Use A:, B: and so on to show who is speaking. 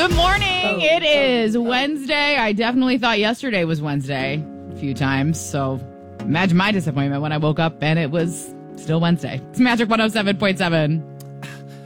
A: Good morning. It is Wednesday. I definitely thought yesterday was Wednesday a few times. So imagine my disappointment when I woke up and it was still Wednesday. It's Magic 107.7.